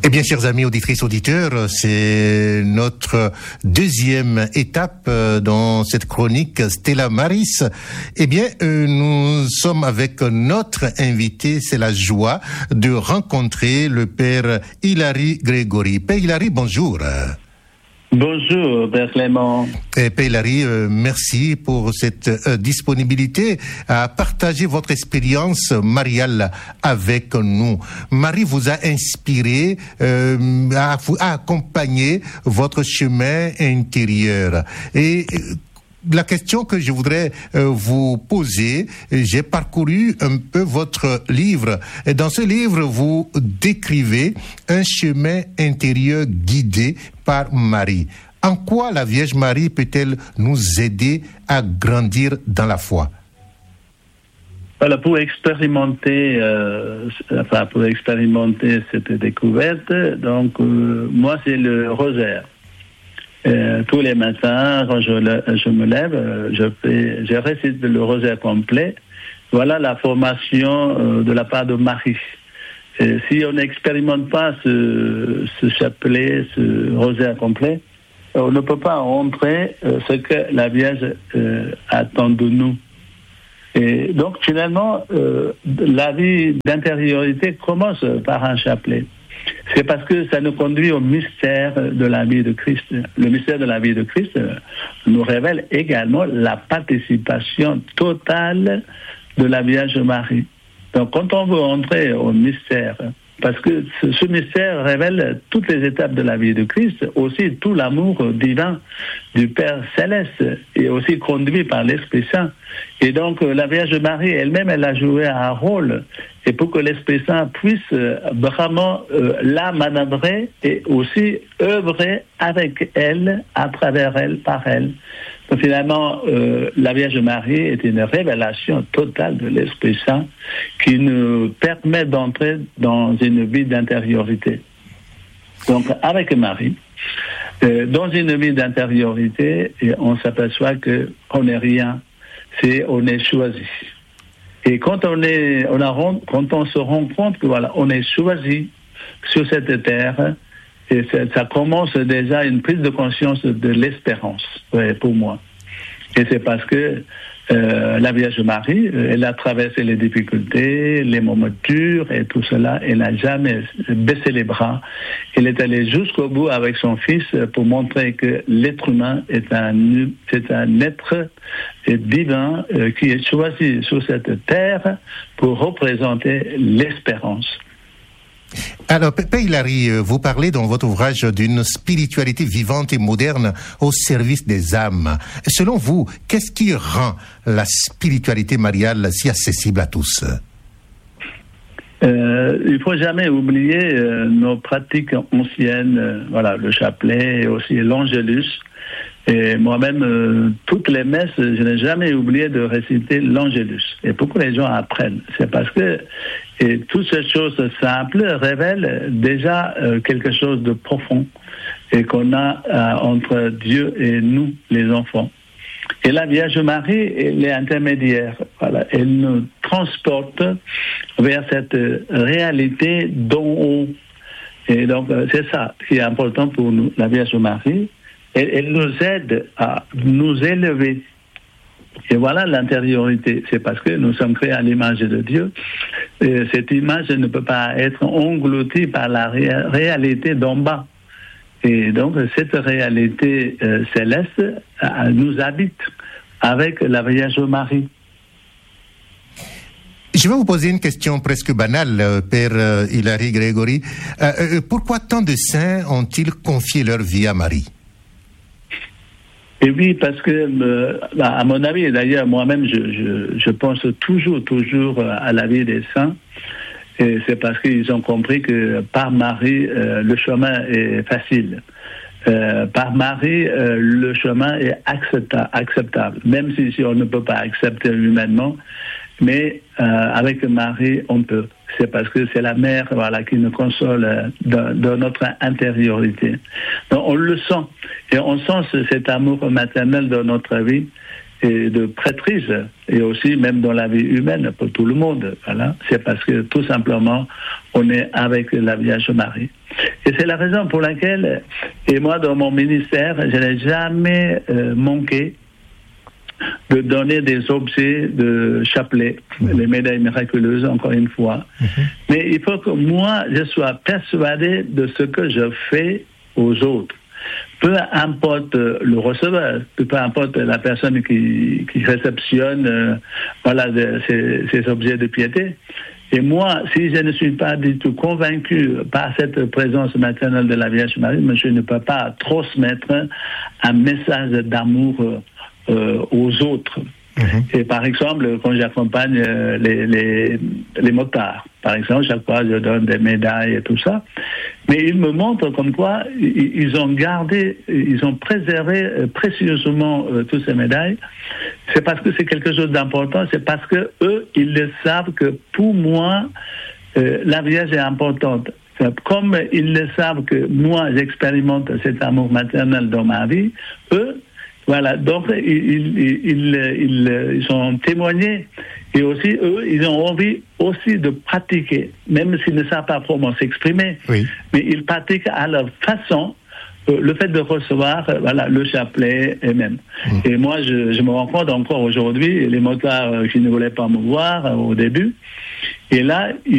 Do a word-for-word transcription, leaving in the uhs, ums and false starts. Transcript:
Eh bien, chers amis auditrices, auditeurs, c'est notre deuxième étape dans cette chronique Stella Maris. Eh bien, nous sommes avec notre invité, c'est la joie de rencontrer le père Hilary Grégory. Père Hilary, bonjour. Bonjour, Père Clément. Et Père Hilary, euh, merci pour cette euh, disponibilité à partager votre expérience mariale avec nous. Marie vous a inspiré, euh, à, à accompagner votre chemin intérieur. Et euh, la question que je voudrais euh, vous poser, j'ai parcouru un peu votre livre. Et dans ce livre, vous décrivez un chemin intérieur guidé par Marie. En quoi la Vierge Marie peut-elle nous aider à grandir dans la foi? Voilà, pour expérimenter, euh, enfin pour expérimenter cette découverte, donc euh, moi c'est le rosaire. Euh, tous les matins, quand je, je me lève, je, fais, je récite le rosaire complet. Voilà la formation euh, de la part de Marie. Et si on n'expérimente pas ce, ce chapelet, ce rosaire complet, on ne peut pas entrer euh, ce que la Vierge euh, attend de nous. Et donc finalement, euh, la vie d'intériorité commence par un chapelet. C'est parce que ça nous conduit au mystère de la vie de Christ. Le mystère de la vie de Christ nous révèle également la participation totale de la Vierge Marie. Donc quand on veut entrer au mystère, parce que ce, ce mystère révèle toutes les étapes de la vie de Christ, aussi tout l'amour divin du Père Céleste, et aussi conduit par l'Esprit Saint. Et donc la Vierge Marie elle-même, elle a joué un rôle, et pour que l'Esprit Saint puisse vraiment euh, la manœuvrer et aussi œuvrer avec elle, à travers elle, par elle. Donc finalement, euh, la Vierge Marie est une révélation totale de l'Esprit Saint qui nous permet d'entrer dans une vie d'intériorité. Donc avec Marie, euh, dans une vie d'intériorité, on s'aperçoit qu'on n'est rien, c'est on est choisi. Et quand on est, on a, quand on se rend compte que voilà, on est choisi sur cette terre, et ça, ça commence déjà une prise de conscience de l'espérance, ouais, pour moi. Et c'est parce que euh, la Vierge Marie, elle a traversé les difficultés, les moments durs et tout cela, elle n'a jamais baissé les bras. Elle est allée jusqu'au bout avec son Fils pour montrer que l'être humain est un, c'est un être divin euh, qui est choisi sur cette terre pour représenter l'espérance. Alors, Père Hilary, vous parlez dans votre ouvrage d'une spiritualité vivante et moderne au service des âmes. Selon vous, qu'est-ce qui rend la spiritualité mariale si accessible à tous? Euh, il ne faut jamais oublier euh, nos pratiques anciennes, euh, voilà, le chapelet et aussi l'angélus. Et moi-même, euh, toutes les messes, je n'ai jamais oublié de réciter l'angélus. Et pourquoi les gens apprennent? C'est parce que et toutes ces choses simples révèlent déjà euh, quelque chose de profond et qu'on a euh, entre Dieu et nous, les enfants. Et la Vierge Marie, elle est intermédiaire. Voilà, elle nous transporte vers cette réalité d'en haut. Et donc, c'est ça qui est important pour nous, la Vierge Marie. Elle, elle nous aide à nous élever. Et voilà l'intériorité. C'est parce que nous sommes créés à l'image de Dieu. Et cette image ne peut pas être engloutie par la ré- réalité d'en bas. Et donc, cette réalité euh, céleste euh, nous habite avec la Vierge Marie. Je vais vous poser une question presque banale, Père Hilary Grégory. Euh, pourquoi tant de saints ont-ils confié leur vie à Marie? Et oui, parce que, euh, à mon avis, et d'ailleurs moi-même, je, je, je pense toujours, toujours à la vie des saints. Et c'est parce qu'ils ont compris que par Marie, euh, le chemin est facile. Euh, par Marie, euh, le chemin est accepta- acceptable, même si, si on ne peut pas accepter humainement. Mais euh, avec Marie, on peut. C'est parce que c'est la mère, voilà, qui nous console dans, dans notre intériorité. Donc on le sent. Et on sent ce, cet amour maternel dans notre vie et de prêtrise, et aussi même dans la vie humaine pour tout le monde. Voilà. C'est parce que tout simplement, on est avec la Vierge Marie. Et c'est la raison pour laquelle, et moi dans mon ministère, je n'ai jamais euh, manqué de donner des objets de chapelet, mmh. les médailles miraculeuses, encore une fois. Mmh. Mais il faut que moi, je sois persuadé de ce que je fais aux autres. Peu importe le receveur, peu importe la personne qui, qui réceptionne euh, voilà, de, ces, ces objets de piété. Et moi, si je ne suis pas du tout convaincu par cette présence maternelle de la Vierge Marie, je ne peux pas transmettre un message d'amour euh, aux autres. Mmh. Et par exemple, quand j'accompagne euh, les, les, les motards, par exemple, chaque fois je donne des médailles et tout ça, mais ils me montrent comme quoi ils ont gardé, ils ont préservé euh, précieusement euh, toutes ces médailles. C'est parce que c'est quelque chose d'important, c'est parce que eux, ils le savent que pour moi, euh, la Vierge est importante. Comme ils le savent que moi, j'expérimente cet amour maternel dans ma vie, eux, voilà, donc ils, ils, ils, ils, ils ont témoigné et aussi eux, ils ont envie aussi de pratiquer, même s'ils ne savent pas comment s'exprimer, oui. mais ils pratiquent à leur façon euh, le fait de recevoir euh, voilà, le chapelet et même. Mmh. Et moi, je, je me rends compte encore aujourd'hui, les motards euh, qui ne voulaient pas me voir euh, au début, et là, ils